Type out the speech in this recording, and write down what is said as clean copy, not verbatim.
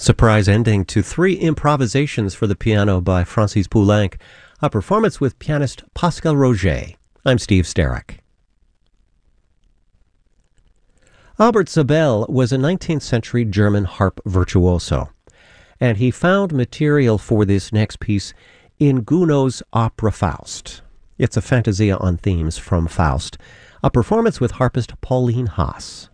Surprise ending to three improvisations for the piano by Francis Poulenc, a performance with pianist Pascal Roger. I'm Steve Sterrick. Albert Zabel was a 19th century German harp virtuoso, and he found material for this next piece in Gounod's opera Faust. It's a fantasia on themes from Faust, a performance with harpist Pauline Haas.